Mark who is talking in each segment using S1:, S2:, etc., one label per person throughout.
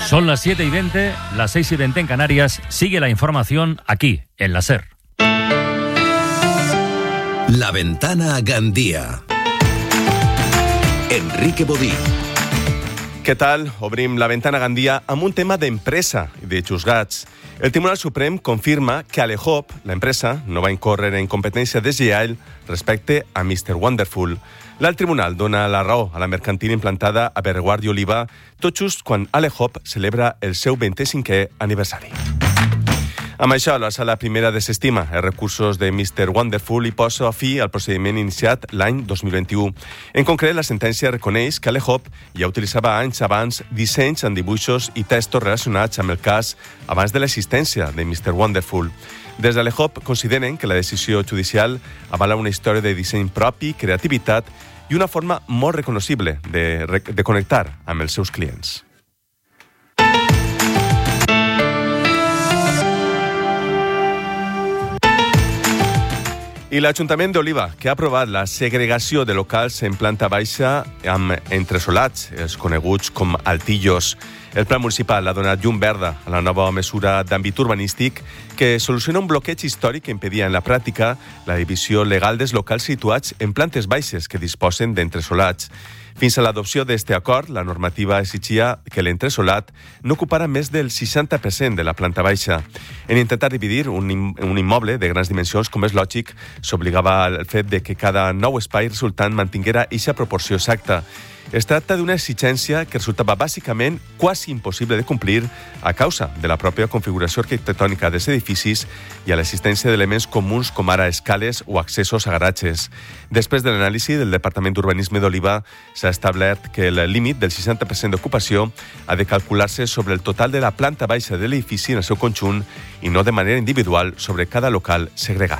S1: Son las 7:20, las 6:20 en Canarias. Sigue la información aquí, en la SER.
S2: La Ventana a Gandia. Enrique Bodí.
S3: Què tal? Obrim La Ventana a Gandia amb un tema d'empresa i de juzgats. El Tribunal Suprem confirma que Alehop, l'empresa, no va incórrer en competència deslleial respecte a Mr. Wonderful. L'alt tribunal dona la raó a la mercantil implantada a Bereguard i Oliva tot just quan Alehop celebra el seu 25è aniversari. Amb això, la Sala Primera desestima els recursos de Mr. Wonderful i posa fi al procediment iniciat l'any 2021. En concret, la sentència reconeix que Alehop ja utilitzava anys abans dissenys en dibuixos i textos relacionats amb el cas abans de l'existència de Mr. Wonderful. Des d'Alehop consideren que la decisió judicial avala una història de disseny propi, creativitat i una forma molt reconocible de connectar amb els seus clients. I l'Ajuntament d'Oliva, que ha aprovat la segregació de locals en planta baixa amb entresolats, els coneguts com altillos. El Pla Municipal ha donat llum verda a la nova mesura d'àmbit urbanístic que soluciona un bloqueig històric que impedia en la pràctica la divisió legal dels locals situats en plantes baixes que disposen d'entresolats. Fins a l'adopció d'aquest acord, la normativa exigia que l'entresolat no ocupara més del 60% de la planta baixa. En intentar dividir un immoble de grans dimensions, com és lògic, s'obligava al fet de que cada nou espai resultant mantinguera eixa proporció exacta. Es tracta d'una exigència que resultava bàsicament quasi impossible de complir a causa de la pròpia configuració arquitectònica dels edificis i a l'existència d'elements comuns com ara escales o accessos a garatges. Després de l'anàlisi del Departament d'Urbanisme d'Oliva, s'ha establert que el límit del 60% d'ocupació ha de calcular-se sobre el total de la planta baixa de l'edifici en el seu conjunt i no de manera individual sobre cada local segregat.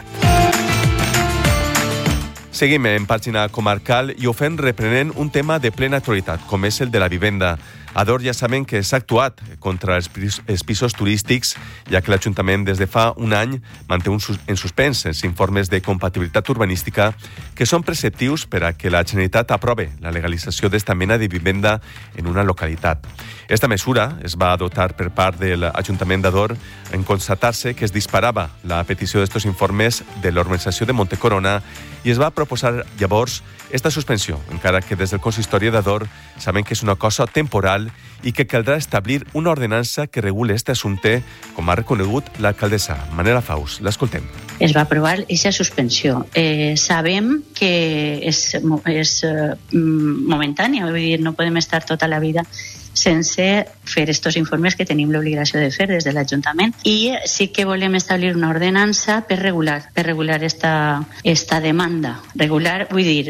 S3: Seguim en pàgina comarcal i ho fem reprenent un tema de plena actualitat, com és el de la vivenda. A Dor ja saben que s'ha actuat contra els pisos turístics, ja que l'Ajuntament des de fa un any manté en suspens els informes de compatibilitat urbanística que són preceptius per a que la Generalitat aprove la legalització d'esta mena de vivenda en una localitat. Esta mesura es va adoptar per part de l'Ajuntament d'Ador en constatar-se que es disparava la petició d'estos informes de l'Organització de Montecorona i es va proposar llavors esta suspensió, encara que des del consistori d'Ador saben que és una cosa temporal i que caldrà establir una ordenança que regule este assumpte, com ha reconegut l'alcaldessa Manela Faus. L'escoltem.
S4: Es va aprovar aquesta suspensió. Sabem que és momentània, vull dir, no podem estar tota la vida sense fer estos informes que tenim l'obligació de fer des de l'Ajuntament. I sí que volem establir una ordenança per regular esta demanda. Regular, vull dir,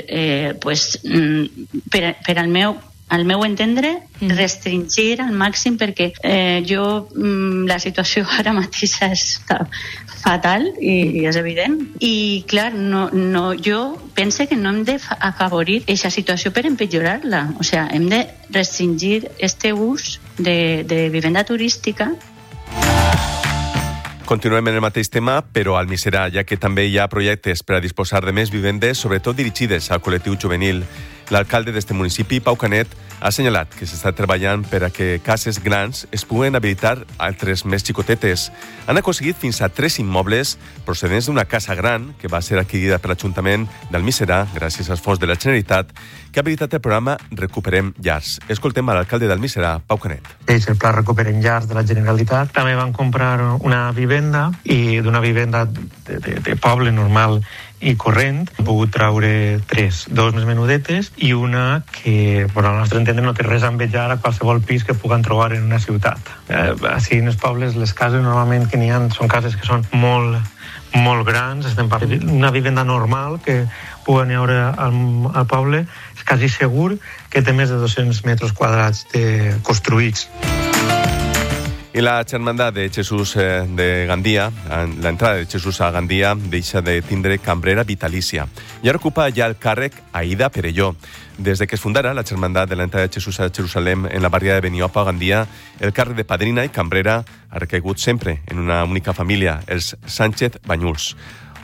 S4: per al meu entendre, restringir al màxim perquè la situació ara mateix està fatal i és evident. I, clar, jo pense que no hem d'afavorir aquesta situació per empitjorar-la. O sigui, hem de restringir este ús de vivenda turística.
S3: Continuem en el mateix tema, però al Almiserà, ja que també hi ha projectes per a disposar de més vivendes, sobretot dirigides al col·lectiu juvenil. L'alcalde d'este municipi, Pau Canet, ha assenyalat que s'està treballant per a que cases grans es puguen habilitar altres més xicotetes. Han aconseguit fins a 3 immobles procedents d'una casa gran que va ser adquirida per l'Ajuntament d'Almiserà gràcies als fons de la Generalitat, que ha habilitat el programa Recuperem Llars. Escoltem a l'alcalde d'Almiserà, Pau Canet.
S5: És el pla Recuperem Llars de la Generalitat. També van comprar una vivenda i d'una vivenda de poble normal i corrent, hem pogut traure 3, 2 més menudetes i una que, al nostre entendre, no té res a envejar a qualsevol pis que puguen trobar en una ciutat. Així, en els pobles, les cases normalment que n'hi ha són cases que són molt, molt grans. Estem parlant d'una vivenda normal que puguen veure al poble. És quasi segur que té més de 200 metres quadrats construïts.
S3: I la Germandat de Jesús de Gandia, l'entrada de Jesús a Gandia, deixa de tindre cambrera vitalícia. I ara ocupa ja el càrrec Aida Perelló. Des de que es fundara la Germandat de l'entrada de Jesús a Jerusalem en la barriada de Beniopa, a Gandia, el càrrec de padrina i cambrera ha recaigut sempre en una única família, els Sánchez Banyuls.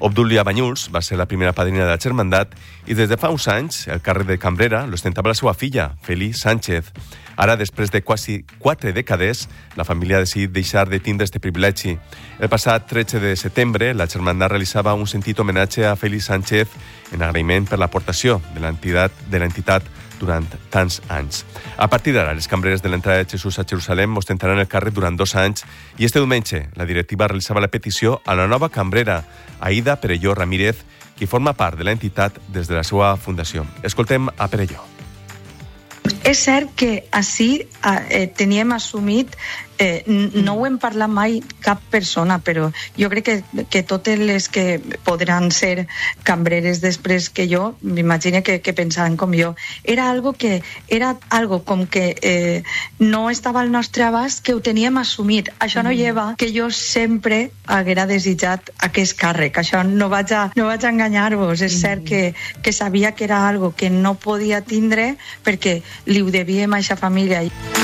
S3: Obdúlia Banyuls va ser la primera padrina de la germandat i des de fa uns anys el càrrec de cambrera l'ostentava la seva filla, Feli Sánchez. Ara, després de quasi 4 dècades, la família ha decidit deixar de tindre este privilegi. El passat 13 de setembre, la germandat realitzava un sentit homenatge a Feli Sánchez en agraïment per l'aportació de l'entitat durant tants anys. A partir d'ara, les cambreres de l'entrada de Jesús a Jerusalem ostentaran el càrrec durant 2 anys i este diumenge la directiva realitzava la petició a la nova cambrera, Aida Perelló Ramírez, qui forma part de l'entitat des de la seva fundació. Escoltem a Perelló.
S6: És cert que així teníem assumit, no ho hem parlat mai cap persona, però jo crec que totes les que podran ser cambreres després que jo, m'imagino que pensaven com jo. Era algo com que no estava al nostre abast, que ho teníem assumit. Això no lleva que jo sempre haguera desitjat aquest càrrec. Això no vaig a enganyar-vos. És cert que sabia que era algo que no podia tindre perquè li ho devíem a aquesta família.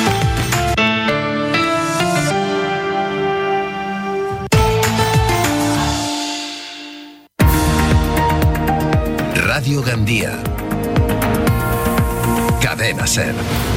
S2: Radio Gandía. Cadena SER.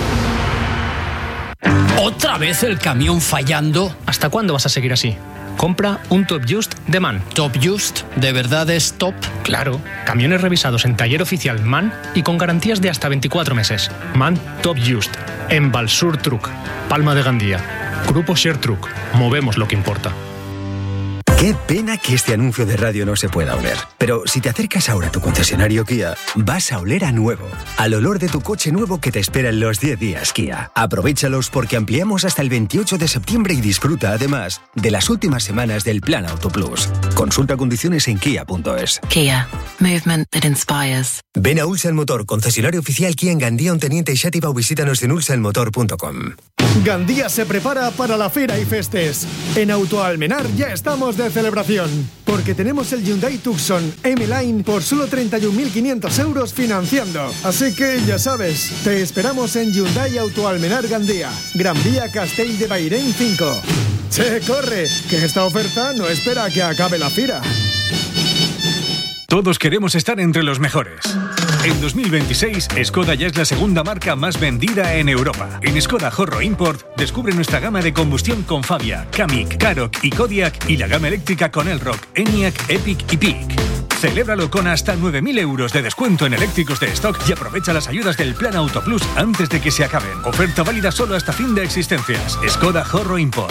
S7: ¿Otra vez el camión fallando?
S8: ¿Hasta cuándo vas a seguir así? Compra un Top Just de MAN.
S7: ¿Top Just? ¿De verdad es top?
S8: Claro, camiones revisados en taller oficial MAN y con garantías de hasta 24 meses. MAN Top Just, en Balsur Truck, Palma de Gandía. Grupo Share Truck, movemos lo que importa.
S9: Qué pena que este anuncio de radio no se pueda oler. Pero si te acercas ahora a tu concesionario Kia, vas a oler a nuevo. Al olor de tu coche nuevo que te espera en los 10 días Kia. Aprovéchalos porque ampliamos hasta el 28 de septiembre y disfruta además de las últimas semanas del Plan Auto Plus. Consulta condiciones en kia.es.
S10: Kia. Movement that inspires.
S9: Ven a Ulsan Motor, concesionario oficial Kia en Gandía, Onteniente y Xàtiva, o visítanos en ulsanmotor.com.
S11: Gandía se prepara para la Fira y Festes. En Autoalmenar ya estamos de celebración, porque tenemos el Hyundai Tucson M-Line por solo 31.500 euros financiando. Así que ya sabes, te esperamos en Hyundai Autoalmenar Gandía, Gran Vía Castell de Bairén 5. ¡Che, corre! Que esta oferta no espera a que acabe la fira.
S12: Todos queremos estar entre los mejores. En 2026, Skoda ya es la segunda marca más vendida en Europa. En Skoda Horro Import, descubre nuestra gama de combustión con Fabia, Kamiq, Karoq y Kodiaq y la gama eléctrica con Elroq, Enyaq, Epic y Peak. Celébralo con hasta 9.000 euros de descuento en eléctricos de stock y aprovecha las ayudas del Plan Auto Plus antes de que se acaben. Oferta válida solo hasta fin de existencias. Skoda Horro Import.